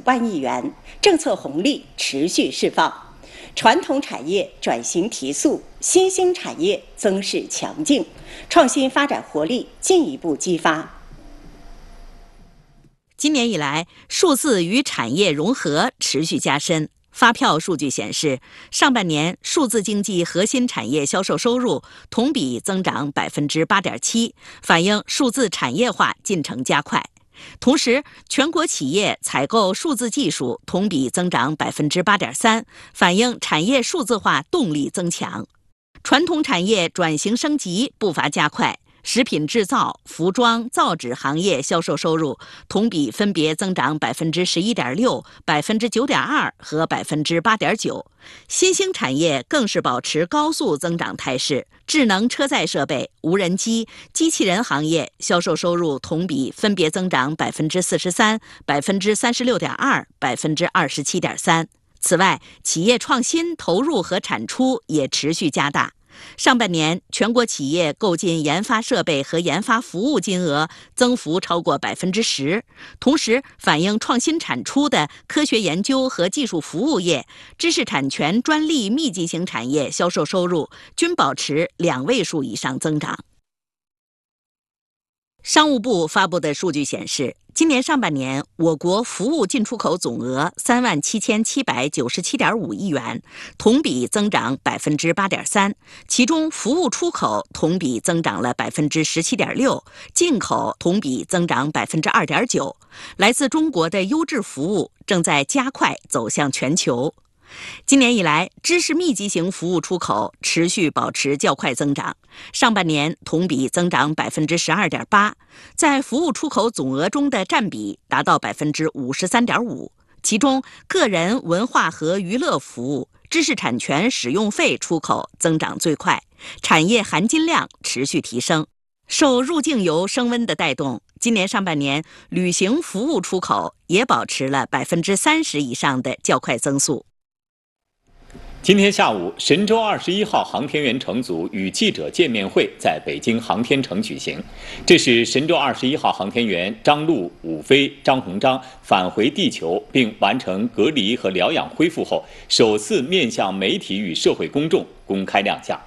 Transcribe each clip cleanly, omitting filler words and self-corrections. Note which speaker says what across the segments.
Speaker 1: 万亿元，政策红利持续释放，传统产业转型提速，新兴产业增势强劲，创新发展活力进一步激发。
Speaker 2: 今年以来，数字与产业融合持续加深。发票数据显示，上半年数字经济核心产业销售收入同比增长8.7%，反映数字产业化进程加快。同时，全国企业采购数字技术同比增长8.3%，反映产业数字化动力增强。传统产业转型升级步伐加快。食品制造、服装、造纸行业销售收入同比分别增长11.6%、9.2%和8.9%，新兴产业更是保持高速增长态势。智能车载设备、无人机、机器人行业销售收入同比分别增长43%、36.2%、27.3%。此外，企业创新投入和产出也持续加大。上半年，全国企业购进研发设备和研发服务金额增幅超过10%，同时反映创新产出的科学研究和技术服务业、知识产权专利密集型产业销售收入均保持2位数以上增长。商务部发布的数据显示，今年上半年我国服务进出口总额37797.5亿元，同比增长8.3%，其中服务出口同比增长了17.6%，进口同比增长2.9%。来自中国的优质服务正在加快走向全球。今年以来，知识密集型服务出口持续保持较快增长，上半年同比增长12.8%，在服务出口总额中的占比达到53.5%，其中个人文化和娱乐服务、知识产权使用费出口增长最快，产业含金量持续提升。受入境游升温的带动，今年上半年旅行服务出口也保持了30%以上的较快增速。
Speaker 3: 今天下午，神舟21号航天员乘组与记者见面会在北京航天城举行。这是神舟21号航天员张陆、武飞、张鸿章返回地球并完成隔离和疗养恢复后，首次面向媒体与社会公众公开亮相。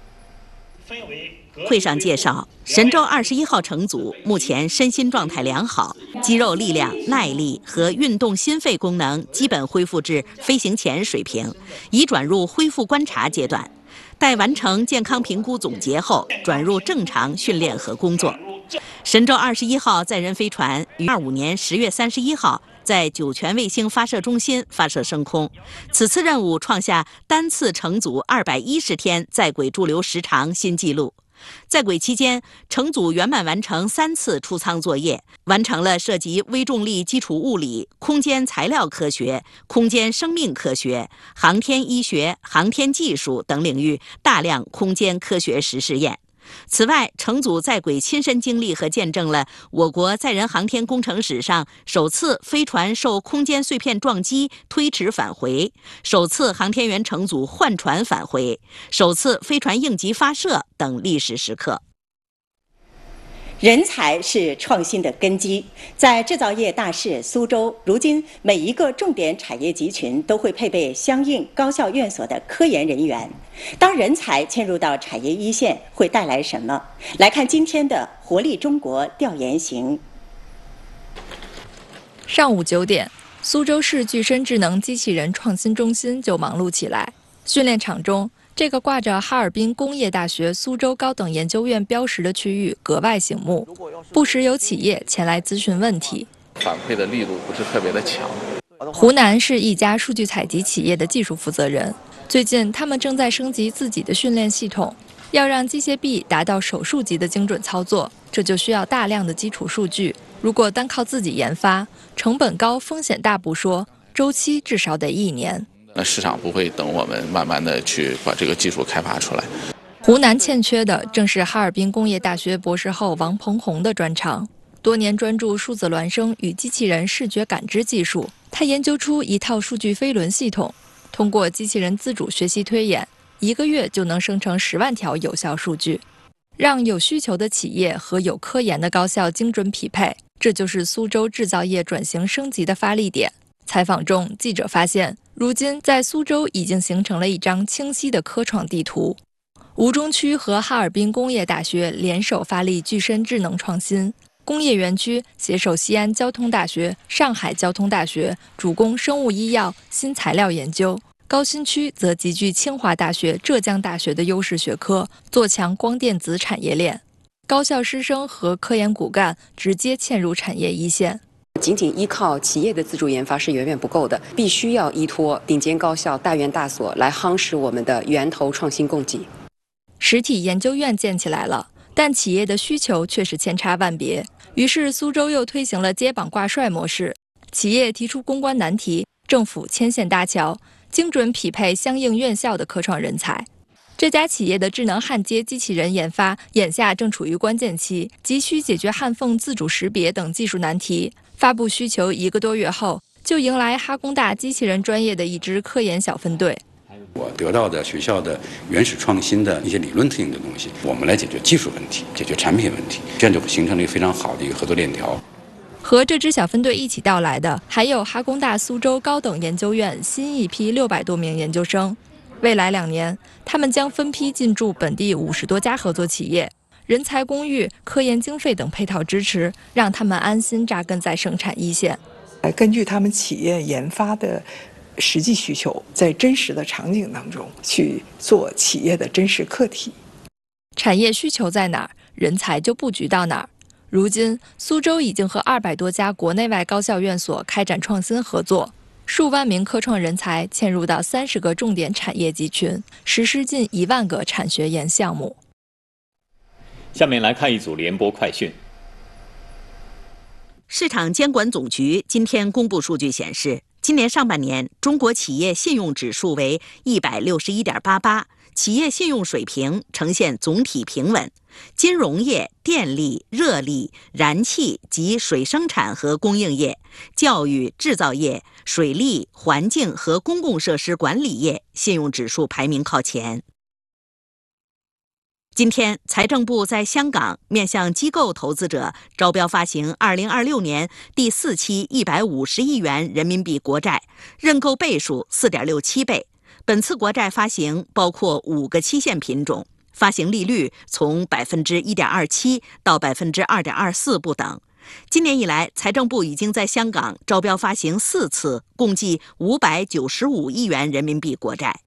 Speaker 2: 会上介绍，神舟21号乘组目前身心状态良好，肌肉力量、耐力和运动心肺功能基本恢复至飞行前水平，已转入恢复观察阶段。待完成健康评估总结后，转入正常训练和工作。神舟21号载人飞船于25年10月31号在酒泉卫星发射中心发射升空，此次任务创下单次乘组210天在轨驻留时长新纪录。在轨期间，乘组圆满完成3次出舱作业，完成了涉及微重力基础物理、空间材料科学、空间生命科学、航天医学、航天技术等领域大量空间科学实试验。此外，乘组在轨亲身经历和见证了我国载人航天工程史上首次飞船受空间碎片撞击推迟返回，首次航天员乘组换船返回，首次飞船应急发射等历史时刻。
Speaker 1: 人才是创新的根基，在制造业大市苏州，如今每一个重点产业集群都会配备相应高校院所的科研人员。当人才迁入到产业一线，会带来什么？来看今天的活力中国调研行。
Speaker 4: 上午9点，苏州市具身智能机器人创新中心就忙碌起来。训练场中，这个挂着哈尔滨工业大学苏州高等研究院标识的区域格外醒目，不时有企业前来咨询问题。
Speaker 5: 反馈的力度不是特别的强。
Speaker 4: 湖南是一家数据采集企业的技术负责人，最近他们正在升级自己的训练系统，要让机械臂达到手术级的精准操作，这就需要大量的基础数据。如果单靠自己研发，成本高、风险大不说，周期至少得1年。
Speaker 5: 那市场不会等我们慢慢的去把这个技术开发出来。
Speaker 4: 湖南欠缺的正是哈尔滨工业大学博士后王鹏红的专长，多年专注数字孪生与机器人视觉感知技术，他研究出一套数据飞轮系统，通过机器人自主学习推演，1个月就能生成10万条有效数据，让有需求的企业和有科研的高校精准匹配。这就是苏州制造业转型升级的发力点。 采访中，记者发现，如今在苏州已经形成了一张清晰的科创地图。吴中区和哈尔滨工业大学联手发力具身智能创新，工业园区携手西安交通大学、上海交通大学，主攻生物医药、新材料研究。高新区则集聚清华大学、浙江大学的优势学科，做强光电子产业链。高校师生和科研骨干直接嵌入产业一线。
Speaker 6: 仅仅依靠企业的自主研发是远远不够的，必须要依托顶尖高校、大院大所来夯实我们的源头创新供给。
Speaker 4: 实体研究院建起来了，但企业的需求却是千差万别。于是苏州又推行了接榜挂帅模式，企业提出攻关难题，政府牵线搭桥，精准匹配相应院校的科创人才。这家企业的智能焊接机器人研发眼下正处于关键期，急需解决焊缝自主识别等技术难题。发布需求1个多月后，就迎来哈工大机器人专业的一支科研小分队。
Speaker 7: 我得到的学校的原始创新的一些理论性的东西，我们来解决技术问题，解决产品问题，这样就形成了一个非常好的一个合作链条。
Speaker 4: 和这支小分队一起到来的，还有哈工大苏州高等研究院新一批600多名研究生。未来2年，他们将分批进驻本地50多家合作企业，人才公寓、科研经费等配套支持，让他们安心扎根在生产一线。
Speaker 8: 根据他们企业研发的实际需求，在真实的场景当中去做企业的真实课题。
Speaker 4: 产业需求在哪儿，人才就布局到哪儿。如今，苏州已经和200多家国内外高校院所开展创新合作，数万名科创人才嵌入到30个重点产业集群，实施近1万个产学研项目。
Speaker 3: 下面来看一组联播快讯。
Speaker 2: 市场监管总局今天公布数据显示，今年上半年中国企业信用指数为161.88，企业信用水平呈现总体平稳。金融业、电力、热力、燃气及水生产和供应业、教育、制造业、水利、环境和公共设施管理业信用指数排名靠前。今天，财政部在香港面向机构投资者招标发行2026年第4期150亿元人民币国债，认购倍数4.67倍。本次国债发行包括5个期限品种，发行利率从1.27%到2.24%不等。今年以来，财政部已经在香港招标发行4次，共计595亿元人民币国债。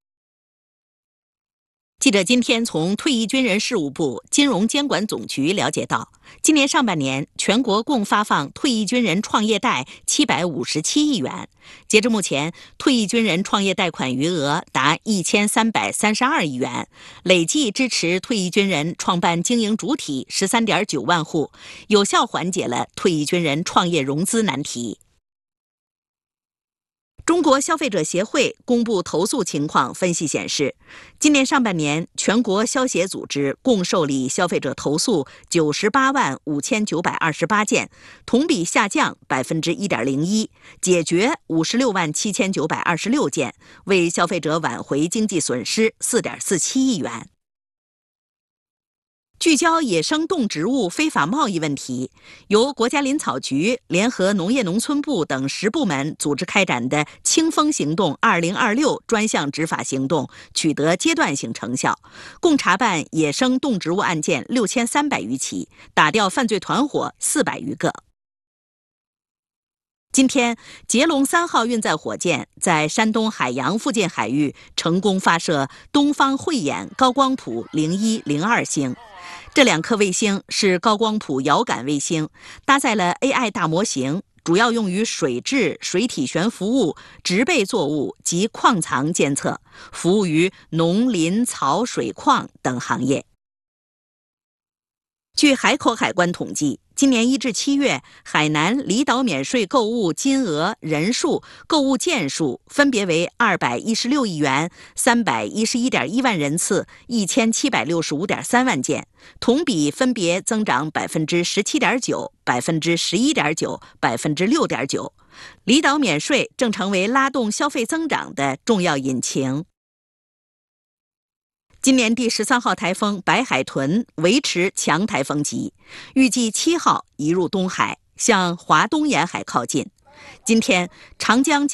Speaker 2: 记者今天从退役军人事务部金融监管总局了解到，今年上半年全国共发放退役军人创业贷757亿元，截至目前，退役军人创业贷款余额达1332亿元，累计支持退役军人创办经营主体13.9万户，有效缓解了退役军人创业融资难题。中国消费者协会公布投诉情况分析显示，今年上半年全国消协组织共受理消费者投诉98万5928件，同比下降1.01%，解决56万7926件，为消费者挽回经济损失4.47亿元。聚焦野生动植物非法贸易问题，由国家林草局联合农业农村部等10部门组织开展的“清风行动2026”专项执法行动取得阶段性成效，共查办野生动植物案件6300余起，打掉犯罪团伙400余个。今天，捷龙3号运载火箭在山东海洋附近海域成功发射东方慧眼高光谱01、02星。这2颗卫星是高光谱遥感卫星，搭载了 AI 大模型，主要用于水质、水体悬浮物、植被作物及矿藏监测，服务于农林草水矿等行业。据海口海关统计，今年1至7月，海南离岛免税购物金额、人数、购物件数分别为216亿元、311.1万人次、1765.3万件，同比分别增长17.9%、11.9%、6.9%。离岛免税正成为拉动消费增长的重要引擎。今年第13号台风白海豚维持强台风级，预计7号移入东海，向华东沿海靠近。今天，长江